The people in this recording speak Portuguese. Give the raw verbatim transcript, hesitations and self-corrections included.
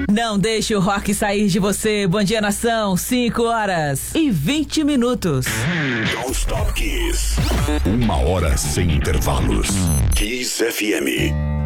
Não deixe o rock sair de você. Bom dia, nação. cinco horas e vinte minutos. Don't Stop Kiss. Uma hora sem intervalos. Kiss F M.